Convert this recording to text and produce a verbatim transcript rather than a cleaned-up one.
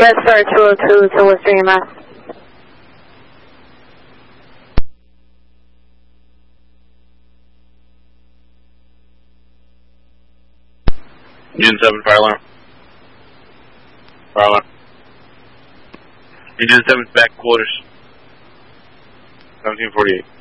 Red Star two oh two to Worcester E M S. Union seven, fire alarm. Fire alarm. Union seven's back quarters. seventeen forty-eight.